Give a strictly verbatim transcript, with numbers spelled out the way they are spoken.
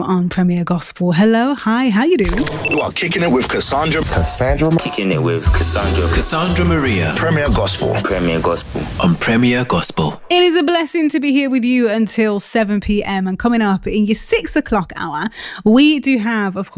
on Premier Gospel. Hello, hi, how you doing? You are kicking it with Cassandra. Cassandra. Kicking it with Cassandra. Cassandra Maria. Premier Gospel. Premier Gospel. On Premier Gospel. It is a blessing to be here with you until seven p.m. And coming up in your six o'clock hour, we do have, of course,